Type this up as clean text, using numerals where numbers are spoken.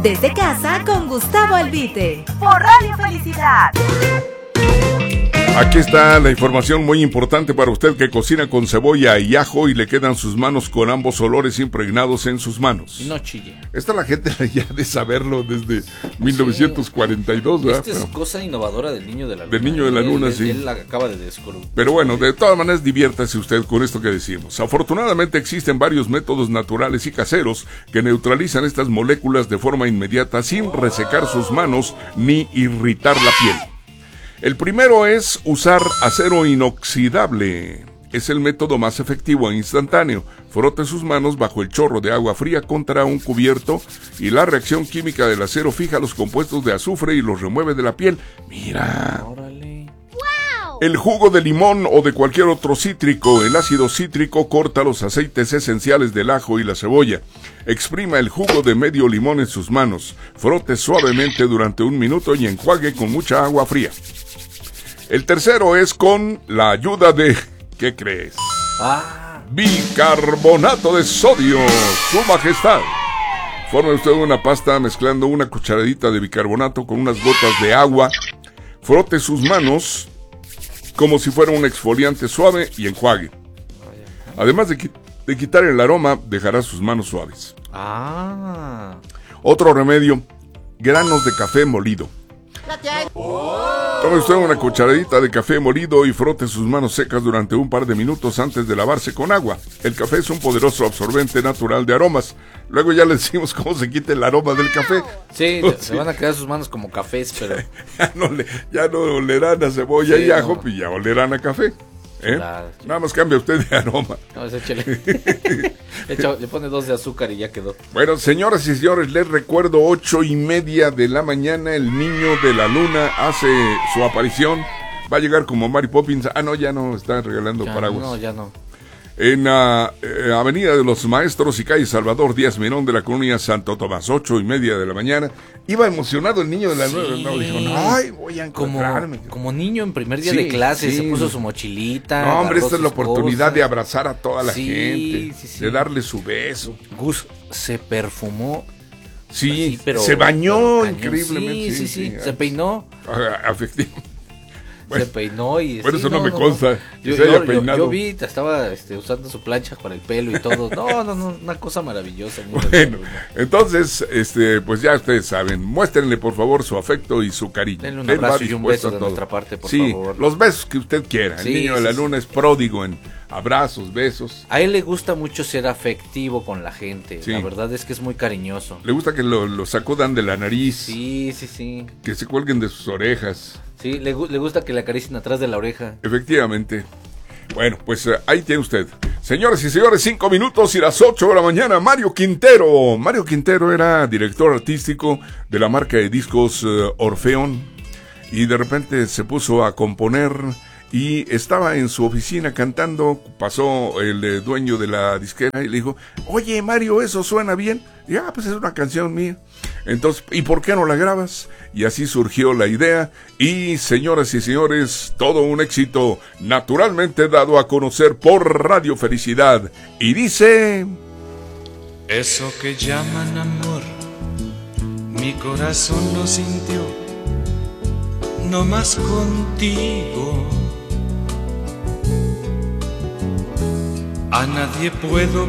Desde casa con Gustavo Albite, por Radio Felicidad. Aquí está la información muy importante para usted que cocina con cebolla y ajo y le quedan sus manos con ambos olores impregnados en sus manos. Y no chille. Está la gente ya de saberlo desde 1942, ¿verdad? Esta es cosa innovadora del Niño de la Luna. Del Niño de la Luna, sí. Él la acaba de descubrir. Pero bueno, de todas maneras diviértase usted con esto que decimos. Afortunadamente existen varios métodos naturales y caseros que neutralizan estas moléculas de forma inmediata sin resecar sus manos ni irritar la piel. El primero es usar acero inoxidable. Es el método más efectivo e instantáneo. Frote sus manos bajo el chorro de agua fría contra un cubierto y la reacción química del acero fija los compuestos de azufre y los remueve de la piel. Mira. Órale. El jugo de limón o de cualquier otro cítrico, el ácido cítrico corta los aceites esenciales del ajo y la cebolla. Exprima el jugo de medio limón en sus manos. Frote suavemente durante 1 minuto y enjuague con mucha agua fría. El tercero es con la ayuda de... ¿Qué crees? Bicarbonato de sodio, su majestad. Forme usted una pasta mezclando una cucharadita de bicarbonato con unas gotas de agua. Frote sus manos como si fuera un exfoliante suave y enjuague. Además de quitar el aroma, dejará sus manos suaves. Otro remedio, granos de café molido. Tome usted una cucharadita de café molido y frote sus manos secas durante un par de minutos antes de lavarse con agua. El café es un poderoso absorbente natural de aromas. Luego ya le decimos cómo se quita el aroma del café. Sí, se van a quedar sus manos como cafés, pero... ya no olerán a cebolla y ajo, y ya olerán a café. Claro. Nada más cambia usted de aroma. No, échale. Le pone 2 de azúcar y ya quedó. Bueno, señoras y señores, les recuerdo 8:30 de la mañana, el Niño de la Luna hace su aparición. Va a llegar como Mary Poppins. No, ya no, está regalando paraguas. No, ya no. En Avenida de los Maestros y calle Salvador Díaz Mirón de la colonia Santo Tomás, 8:30 de la mañana. Iba emocionado el Niño de la Luna. No, dijo, ay, voy a encontrarme. Como niño en primer día de clase, se puso su mochilita. No, hombre, esta es la oportunidad de abrazar a toda la gente, sí. de darle su beso. Gus se perfumó. Sí, pero, se bañó pero increíblemente. Sí. Se peinó. Efectivamente. Bueno, se peinó y... Bueno, eso no me consta. Yo vi, estaba usando su plancha para el pelo y todo. No, una cosa maravillosa. Bueno, entonces, pues ya ustedes saben, muéstrenle por favor su afecto y su cariño. Denle un abrazo y un beso de nuestra parte, por favor. Los besos que usted quiera. El Niño de la Luna es pródigo en abrazos, besos. A él le gusta mucho ser afectivo con la gente. La verdad es que es muy cariñoso. Le gusta que lo sacudan de la nariz. Sí. Que se cuelguen de sus orejas. Sí, le gusta que le acaricien atrás de la oreja. Efectivamente. Bueno, pues ahí tiene usted. Señoras y señores, 5 minutos y las 8 de la mañana. Mario Quintero. Mario Quintero era director artístico de la marca de discos Orfeón. Y de repente se puso a componer y estaba en su oficina cantando. Pasó el dueño de la disquera y le dijo, oye Mario, ¿eso suena bien? Y pues es una canción mía. Entonces, ¿y por qué no la grabas? Y así surgió la idea y, señoras y señores, todo un éxito naturalmente dado a conocer por Radio Felicidad. Y dice... Eso que llaman amor, mi corazón lo sintió, no más contigo. A nadie puedo